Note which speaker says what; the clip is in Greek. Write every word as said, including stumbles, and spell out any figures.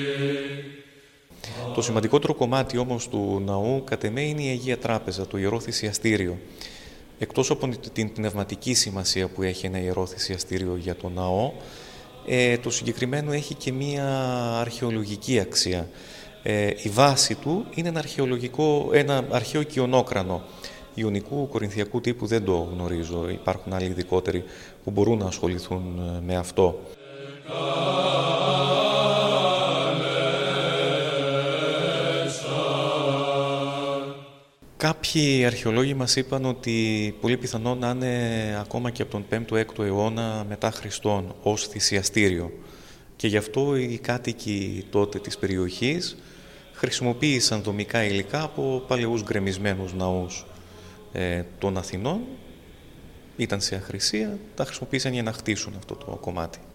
Speaker 1: Το σημαντικότερο κομμάτι όμως του ναού, κατ' εμέ, είναι η Αγία Τράπεζα, το Ιερό Θυσιαστήριο. Εκτός από την πνευματική σημασία που έχει ένα Ιερό Θυσιαστήριο για το ναό, ε, το συγκεκριμένο έχει και μία αρχαιολογική αξία. Ε, η βάση του είναι ένα, αρχαιολογικό, ένα αρχαίο οικιονόκρανο. Ιωνικού, κορινθιακού τύπου δεν το γνωρίζω. Υπάρχουν άλλοι ειδικότεροι που μπορούν να ασχοληθούν με αυτό. Κάποιοι αρχαιολόγοι μας είπαν ότι πολύ πιθανό να είναι ακόμα και από τον πέμπτο έκτο αιώνα μετά Χριστόν ως θυσιαστήριο. Και γι' αυτό οι κάτοικοι τότε της περιοχής χρησιμοποίησαν δομικά υλικά από παλαιούς γκρεμισμένους ναούς ε, των Αθηνών. Ήταν σε αχρησία, τα χρησιμοποίησαν για να χτίσουν αυτό το κομμάτι.